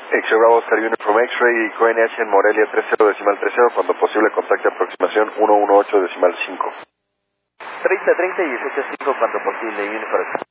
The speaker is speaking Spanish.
X-Ray Bravo Oscar Uniform X-Ray, QNH en Morelia 30.30, cuando posible contacte aproximación 118.5. 30-30 y 18.5 cuando posible, Uniform.